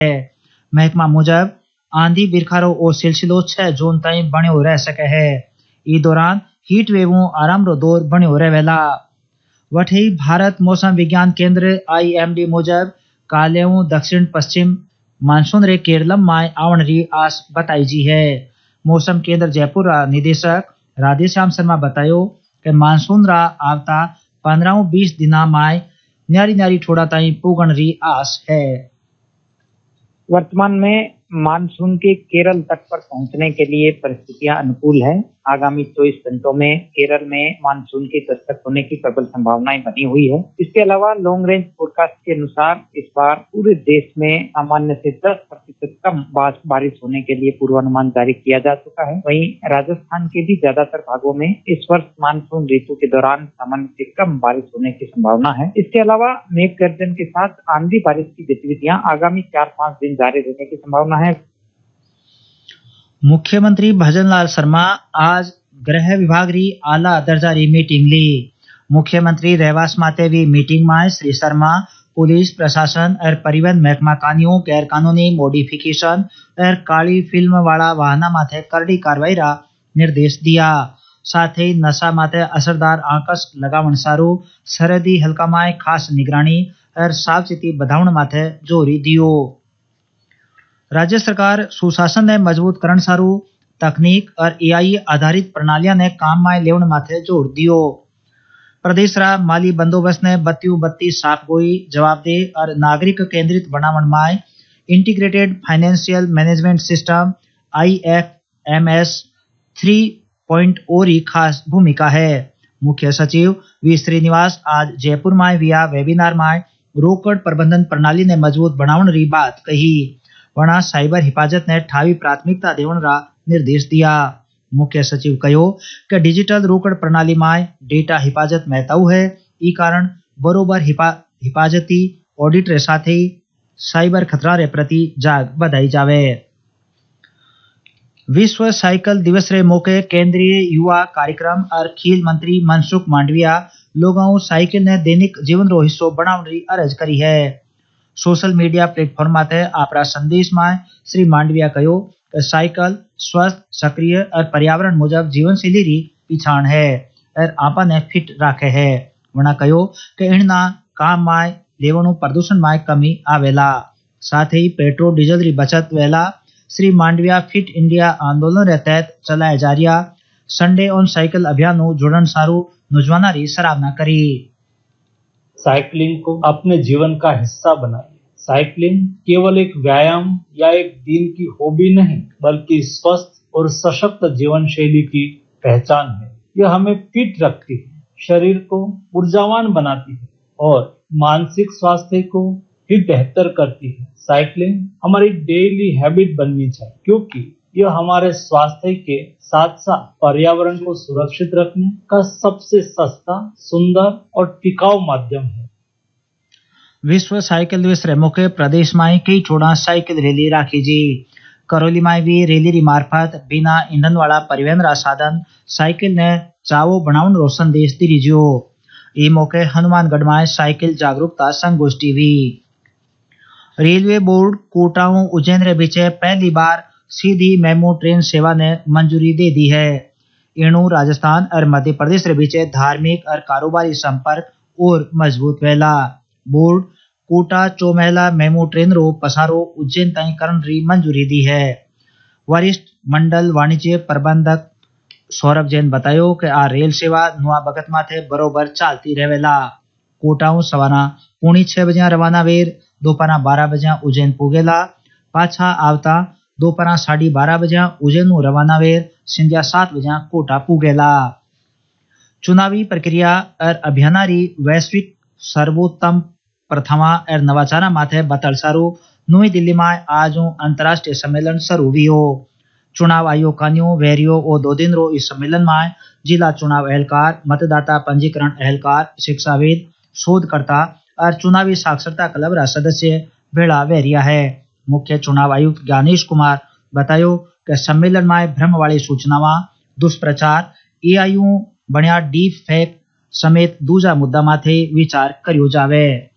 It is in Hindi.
महकमा मुजब आंधी बिरखारो और सिलसिलो 6 जून ताईं बणियो रह सके है। ई दौरान हीट वेवों आराम रो दौर बणियो रहेला। वठी भारत मौसम विज्ञान केंद्र IMD मुजब काल्यों दक्षिण पश्चिम मानसून रे केरलम में आवण री आस बताई जी है। मौसम केंद्र जयपुर रा निदेशक राधेश्याम शर्मा बतायो कि मानसून रा आवता 15-20 दिना में न्यारी न्यारी ठोड़ा ताई पुगण री आस है। वर्तमान में मानसून के केरल तट पर पहुंचने के लिए परिस्थितियां अनुकूल है। आगामी 24 घंटों में केरल में मानसून की दस्तक होने की प्रबल संभावनाएं बनी हुई है। इसके अलावा लॉन्ग रेंज फोरकास्ट के अनुसार इस बार पूरे देश में सामान्य से 10% कम बारिश होने के लिए पूर्वानुमान जारी किया जा चुका है। वहीं राजस्थान के भी ज्यादातर भागों में इस वर्ष मानसून ऋतु के दौरान सामान्य से कम बारिश होने की संभावना है। इसके अलावा मेघ गर्जन के साथ आंधी बारिश की गतिविधियां आगामी 4-5 दिन जारी रहने की संभावना है। मुख्यमंत्री भजनलाल शर्मा आज गृह विभाग री आला दर्जा री मीटिंग ली। मुख्यमंत्री रहवास माते भी मीटिंग में श्री शर्मा पुलिस प्रशासन और परिवहन महकमा कानियों गैर कानूनी मॉडिफिकेशन और काली फिल्म वाला वाहना माथे करड़ी कार्रवाई रा निर्देश दिया। साथ ही नशा माथे असरदार आंकस लगावण सारू सरहदी हल्का में खास निगरानी और सावचेती बढ़ावण माथे जोरी दियो। राज्य सरकार सुशासन ने मजबूत करण सारू तकनीक और AI आधारित प्रणालियां ने काम में लेवण माथे जोर दियो। प्रदेश रा माली बंदोबस्त ने बत्ती साफ गोई जवाबदेह और नागरिक केंद्रित बनावण में integrated financial management system IFMS 3.0 री खास भूमिका है। मुख्य सचिव V श्रीनिवास आज जयपुर में विया वेबिनार में रोकड़ प्रबंधन प्रणाली ने मजबूत बनावण री बात कही। वना साइबर हिफाजत ने ठावी प्राथमिकता देवण रा निर्देश दिया। मुख्य सचिव कहो कि डिजिटल रोकड़ प्रणाली में डेटा हिफाजत महत्व है। ई कारण बरोबर हिफाजती ऑडिट रे साथ ही साइबर खतरा रे प्रति जाग बढ़ाई जावे। विश्व साइकिल दिवस रे मौके केंद्रीय युवा कार्यक्रम और खेल मंत्री मनसुख मांडविया लोगों साइकिल ने दैनिक जीवन रो हिस्सो बनावण री अर्ज करी है। सोशल मीडिया प्लेटफॉर्म माते आपरा संदेश में श्री मांडविया कहो कि साइकिल स्वस्थ सक्रिय और पर्यावरण मुजब जीवन शैली री पिछाण है और आपा ने फिट राखे है। वना कहो कि इनना काम में लेवणु प्रदूषण में कमी आवेला। साथ ही पेट्रोल डीजल री बचत वेला। श्री मांडविया फिट इंडिया आंदोलन रे तहत चलाया जा रिया संडे ऑन साइकिल अभियान नु जुड़न सारू नौजवाना री सराहना करी। साइकिलिंग को अपने जीवन का हिस्सा बनाइए। साइकिलिंग केवल एक व्यायाम या एक दिन की हॉबी नहीं, बल्कि स्वस्थ और सशक्त जीवन शैली की पहचान है। यह हमें फिट रखती है, शरीर को ऊर्जावान बनाती है और मानसिक स्वास्थ्य को भी बेहतर करती है। साइकिलिंग हमारी डेली हैबिट बननी चाहिए, क्योंकि यह हमारे स्वास्थ्य के साथ साथ पर्यावरण को सुरक्षित रखने का सबसे सस्ता, सुंदर और टिकाऊ माध्यम है। विश्व साइकिल दिवस रे मौके प्रदेश में कई छोड़ा साइकिल रैली राखी जी। करौली में भी रैली री मार्फत बिना ईंधन वाला परिवहन रा साधन साइकिल ने चावो बनावण रो संदेश दी जो। ई मौके हनुमानगढ़ में साइकिल जागरूकता संगोष्ठी हुई। रेलवे बोर्ड कोटाऊ उज्जैन रे बीच पहली बार सीधी मेमू ट्रेन सेवा ने मंजूरी दे दी है। इणु राजस्थान और मध्य प्रदेश रे बीच धार्मिक और कारोबारी संपर्क और मजबूत वेला। Board Kota Chaumahla MEMU train रो पसारो उज्जैन ताईं करण री मंजूरी दी है। वरिष्ठ मंडल वाणिज्य प्रबंधक सौरभ जैन बतायो कि आ रेल सेवा नुआ बगत माथे बरोबर चालती रहेला। कोटाऊ सवाना 6:45 बजे रवाना वेर दोपहर 12 बजे उज्जैन पुगेला। पाछा आवता दोपहर 12:30 बजे उज्जैन रवाना वेर संध्या 7 बजे कोटा पुगेला। चुनावी प्रक्रिया और अभियानारी वैश्विक सर्वोत्तम प्रथमा और नवाचारा माथे बतलसारू नई दिल्ली में आज अंतर्राष्ट्रीय सम्मेलन शुरू हुई। चुनाव आयोग कान्यो वेरियो और 2 दिन रो इस सम्मेलन में जिला चुनाव एहलकार, मतदाता पंजीकरण एहलकार, शिक्षाविद, शोधकर्ता और चुनावी साक्षरता क्लब रा सदस्य भेड़ा वेरिया है। मुख्य चुनाव आयुक्त ज्ञानेश कुमार बतायो कि सम्मेलन में भ्रम वाली सूचनावां, दुष्प्रचार, AI बण्या डीप फेक समेत दूजा मुद्दा माथे विचार कर्यो जावे।